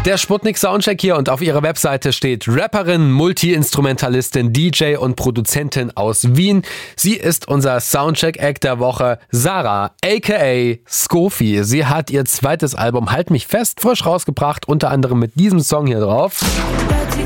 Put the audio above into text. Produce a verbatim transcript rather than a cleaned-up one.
Der Sputnik Soundcheck hier und auf ihrer Webseite steht Rapperin, Multi-Instrumentalistin, D J und Produzentin aus Wien. Sie ist unser Soundcheck-Act der Woche, Sarah, aka Skofi. Sie hat ihr zweites Album Halt mich fest frisch rausgebracht, unter anderem mit diesem Song hier drauf. Dirty